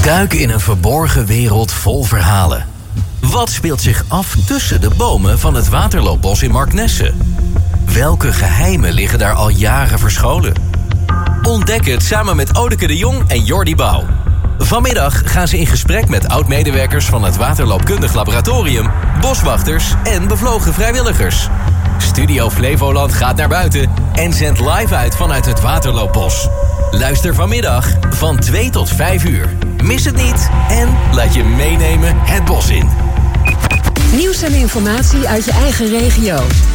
Duik in een verborgen wereld vol verhalen. Wat speelt zich af tussen de bomen van het Waterloopbos in Marknesse? Welke geheimen liggen daar al jaren verscholen? Ontdek het samen met Odeke de Jong en Jordi Bouw. Vanmiddag gaan ze in gesprek met oud-medewerkers van het Waterloopkundig Laboratorium, boswachters en bevlogen vrijwilligers. Studio Flevoland gaat naar buiten en zendt live uit vanuit het Waterloopbos. Luister vanmiddag van 2 tot 5 uur. Mis het niet en laat je meenemen het bos in. Nieuws en informatie uit je eigen regio.